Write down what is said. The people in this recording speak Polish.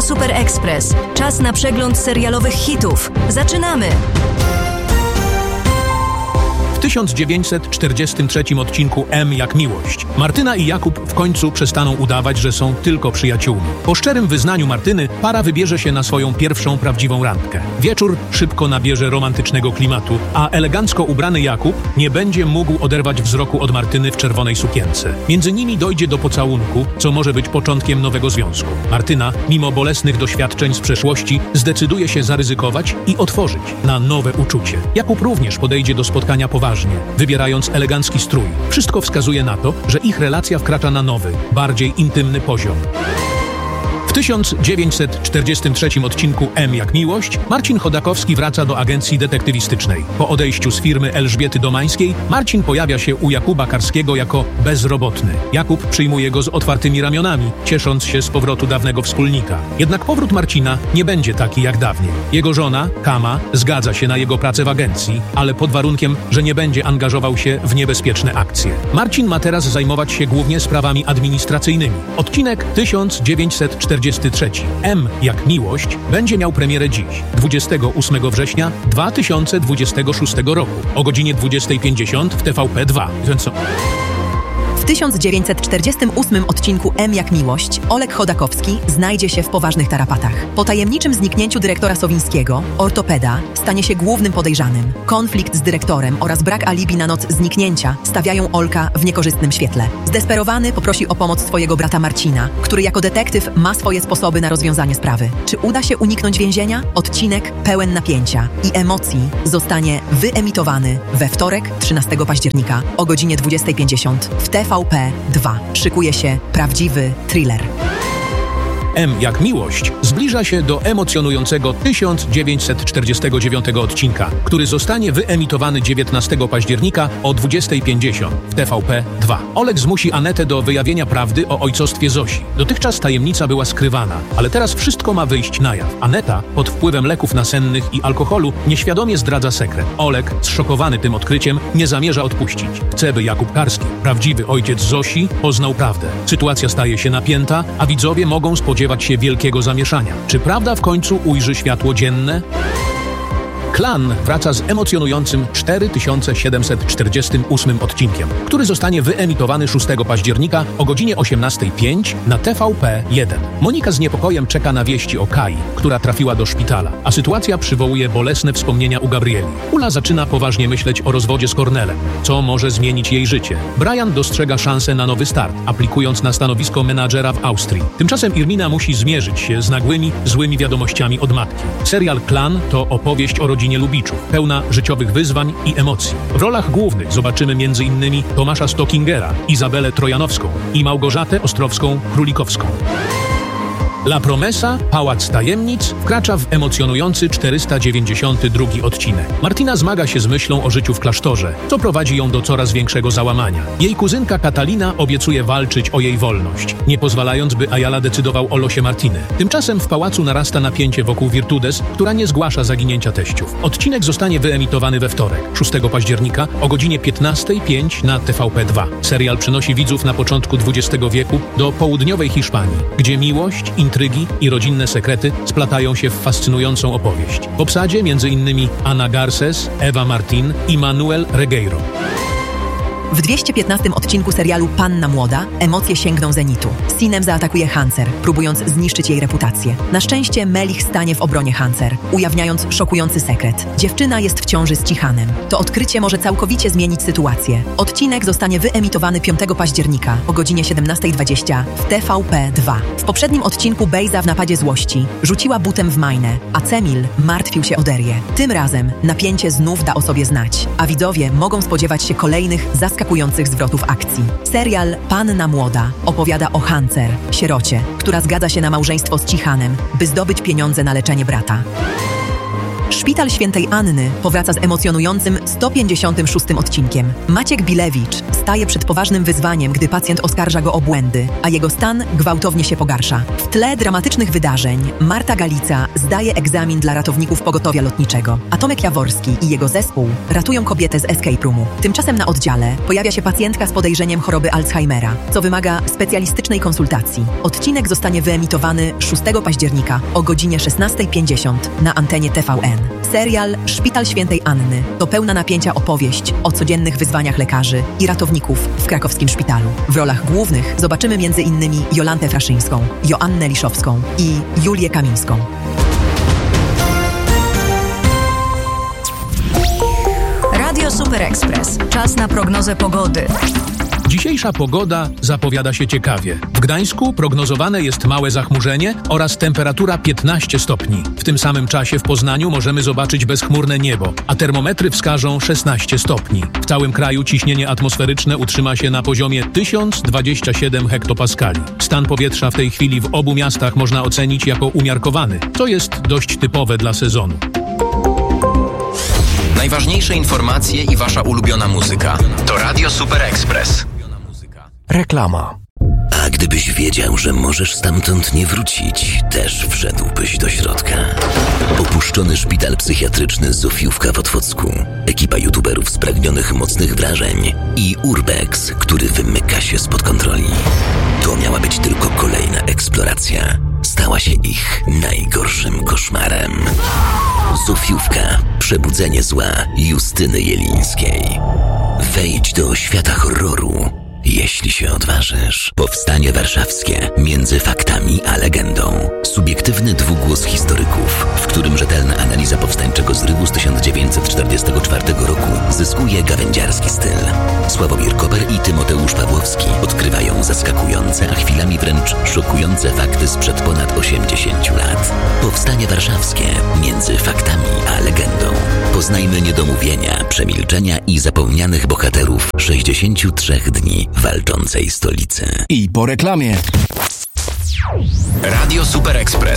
Super Express. Czas na przegląd serialowych hitów. Zaczynamy! W 1943 odcinku M jak miłość. Martyna i Jakub w końcu przestaną udawać, że są tylko przyjaciółmi. Po szczerym wyznaniu Martyny para wybierze się na swoją pierwszą prawdziwą randkę. Wieczór szybko nabierze romantycznego klimatu, a elegancko ubrany Jakub nie będzie mógł oderwać wzroku od Martyny w czerwonej sukience. Między nimi dojdzie do pocałunku, co może być początkiem nowego związku. Martyna, mimo bolesnych doświadczeń z przeszłości, zdecyduje się zaryzykować i otworzyć na nowe uczucie. Jakub również podejdzie do spotkania poważnie, wybierając elegancki strój. Wszystko wskazuje na to, że ich relacja wkracza na nowy, bardziej intymny poziom. W 1943 odcinku M jak miłość Marcin Chodakowski wraca do agencji detektywistycznej. Po odejściu z firmy Elżbiety Domańskiej Marcin pojawia się u Jakuba Karskiego jako bezrobotny. Jakub przyjmuje go z otwartymi ramionami, ciesząc się z powrotu dawnego wspólnika. Jednak powrót Marcina nie będzie taki jak dawniej. Jego żona, Kama, zgadza się na jego pracę w agencji, ale pod warunkiem, że nie będzie angażował się w niebezpieczne akcje. Marcin ma teraz zajmować się głównie sprawami administracyjnymi. Odcinek 1943 M jak miłość będzie miał premierę dziś, 28 września 2026 roku, o godzinie 20:50 w TVP2. W 1948 odcinku M jak miłość Oleg Chodakowski znajdzie się w poważnych tarapatach. Po tajemniczym zniknięciu dyrektora Sowińskiego, ortopeda stanie się głównym podejrzanym. Konflikt z dyrektorem oraz brak alibi na noc zniknięcia stawiają Olka w niekorzystnym świetle. Zdesperowany poprosi o pomoc swojego brata Marcina, który jako detektyw ma swoje sposoby na rozwiązanie sprawy. Czy uda się uniknąć więzienia? Odcinek pełen napięcia i emocji zostanie wyemitowany we wtorek 13 października o godzinie 20:50 w TVP2. Szykuje się prawdziwy thriller. M jak miłość zbliża się do emocjonującego 1949 odcinka, który zostanie wyemitowany 19 października o 20:50 w TVP2. Oleg zmusi Anetę do wyjawienia prawdy o ojcostwie Zosi. Dotychczas tajemnica była skrywana, ale teraz wszystko ma wyjść na jaw. Aneta, pod wpływem leków nasennych i alkoholu, nieświadomie zdradza sekret. Oleg, zszokowany tym odkryciem, nie zamierza odpuścić. Chce, by Jakub Karski, prawdziwy ojciec Zosi, poznał prawdę. Sytuacja staje się napięta, a widzowie mogą spodziewać się wielkiego zamieszania. Czy prawda w końcu ujrzy światło dzienne? Klan wraca z emocjonującym 4748 odcinkiem, który zostanie wyemitowany 6 października o godzinie 18:05 na TVP1. Monika z niepokojem czeka na wieści o Kai, która trafiła do szpitala, a sytuacja przywołuje bolesne wspomnienia u Gabrieli. Ula zaczyna poważnie myśleć o rozwodzie z Kornelem, co może zmienić jej życie. Brian dostrzega szansę na nowy start, aplikując na stanowisko menadżera w Austrii. Tymczasem Irmina musi zmierzyć się z nagłymi, złymi wiadomościami od matki. Serial Klan to opowieść o rodzinie Lubiczów, pełna życiowych wyzwań i emocji. W rolach głównych zobaczymy m.in. Tomasza Stockingera, Izabelę Trojanowską i Małgorzatę Ostrowską-Królikowską. La Promesa, Pałac Tajemnic wkracza w emocjonujący 492 odcinek. Martina zmaga się z myślą o życiu w klasztorze, co prowadzi ją do coraz większego załamania. Jej kuzynka Katalina obiecuje walczyć o jej wolność, nie pozwalając, by Ayala decydował o losie Martiny. Tymczasem w pałacu narasta napięcie wokół Virtudes, która nie zgłasza zaginięcia teściów. Odcinek zostanie wyemitowany we wtorek, 6 października o godzinie 15:05 na TVP2. Serial przenosi widzów na początku XX wieku do południowej Hiszpanii, gdzie miłość, intrygi i rodzinne sekrety splatają się w fascynującą opowieść. W obsadzie m.in. Ana Garces, Ewa Martin i Manuel Regueiro. W 215 odcinku serialu Panna Młoda emocje sięgną zenitu. Sinem zaatakuje Hancer, próbując zniszczyć jej reputację. Na szczęście Melich stanie w obronie Hancer, ujawniając szokujący sekret. Dziewczyna jest w ciąży z Cichanem. To odkrycie może całkowicie zmienić sytuację. Odcinek zostanie wyemitowany 5 października o godzinie 17:20 w TVP2. W poprzednim odcinku Bejza w napadzie złości rzuciła butem w Majnę, a Cemil martwił się o Derię. Tym razem napięcie znów da o sobie znać, a widzowie mogą spodziewać się kolejnych zaskakujących zwrotów akcji. Serial Panna Młoda opowiada o Hancer, sierocie, która zgadza się na małżeństwo z Cichanem, by zdobyć pieniądze na leczenie brata. Szpital Świętej Anny powraca z emocjonującym 156 odcinkiem. Maciek Bilewicz staje przed poważnym wyzwaniem, gdy pacjent oskarża go o błędy, a jego stan gwałtownie się pogarsza. W tle dramatycznych wydarzeń Marta Galica zdaje egzamin dla ratowników pogotowia lotniczego, a Tomek Jaworski i jego zespół ratują kobietę z escape roomu. Tymczasem na oddziale pojawia się pacjentka z podejrzeniem choroby Alzheimera, co wymaga specjalistycznej konsultacji. Odcinek zostanie wyemitowany 6 października o godzinie 16:50 na antenie TVN. Serial Szpital Świętej Anny to pełna napięcia opowieść o codziennych wyzwaniach lekarzy i ratowników w krakowskim szpitalu. W rolach głównych zobaczymy m.in. Jolantę Fraszyńską, Joannę Liszowską i Julię Kamińską. Radio Super Express. Czas na prognozę pogody. Dzisiejsza pogoda zapowiada się ciekawie. W Gdańsku prognozowane jest małe zachmurzenie oraz temperatura 15 stopni. W tym samym czasie w Poznaniu możemy zobaczyć bezchmurne niebo, a termometry wskażą 16 stopni. W całym kraju ciśnienie atmosferyczne utrzyma się na poziomie 1027 hektopaskali. Stan powietrza w tej chwili w obu miastach można ocenić jako umiarkowany. To jest dość typowe dla sezonu. Najważniejsze informacje i wasza ulubiona muzyka to Radio Super Express. Reklama. A gdybyś wiedział, że możesz stamtąd nie wrócić, też wszedłbyś do środka. Opuszczony szpital psychiatryczny Zofiówka w Otwocku, ekipa youtuberów spragnionych mocnych wrażeń i Urbex, który wymyka się spod kontroli. To miała być tylko kolejna eksploracja. Stała się ich najgorszym koszmarem. Zofiówka. Przebudzenie zła Justyny Jelińskiej. Wejdź do świata horroru, jeśli się odważysz. Powstanie warszawskie między faktami a legendą. Subiektywny dwugłos historyków, w którym rzetelna analiza powstańczego zrywu z 1944 roku zyskuje gawędziarski styl. Sławomir Koper i Tymoteusz Pawłowski odkrywają zaskakujące, a chwilami wręcz szokujące fakty sprzed ponad 80 lat. Powstanie warszawskie między faktami a legendą. Poznajmy niedomówienia, przemilczenia i zapomnianych bohaterów 63 dni walczącej stolicy. I po reklamie. Radio Super Express.